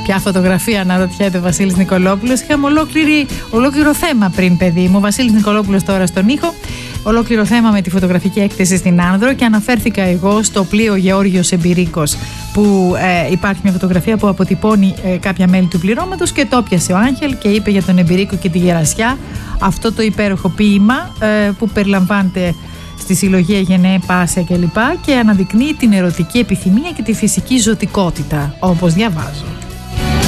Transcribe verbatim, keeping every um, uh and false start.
Ποια φωτογραφία αναρωτιέται ο Βασίλης Νικολόπουλος. Είχαμε ολόκληρη, ολόκληρο θέμα πριν, παιδί μου. Ο Βασίλης Νικολόπουλος τώρα στον ήχο. Ολόκληρο θέμα με τη φωτογραφική έκθεση στην Άνδρο και αναφέρθηκα εγώ στο πλοίο Γεώργιος Εμπειρίκος, που ε, υπάρχει μια φωτογραφία που αποτυπώνει ε, κάποια μέλη του πληρώματος και το πιασε ο Άγχελ και είπε για τον Εμπειρίκο και τη Γερασιά αυτό το υπέροχο ποίημα ε, που περιλαμβάνεται στη συλλογή Γενναίε Πάσια κλπ. Και αναδεικνύει την ερωτική επιθυμία και τη φυσική ζωτικότητα, όπως διαβάζω.